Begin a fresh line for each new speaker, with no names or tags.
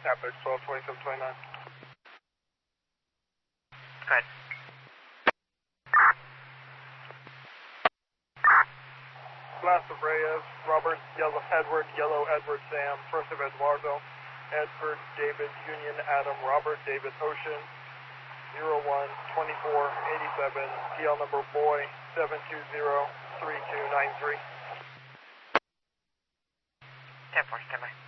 Apex 122729.
Go ahead.
Last of Reyes, Robert, Yellow Edward, Sam, first of Eduardo, Edward, David, Union, Adam, Robert, David, Ocean, 01-24-87, TL number boy, 720-3293.
10-4, stand by.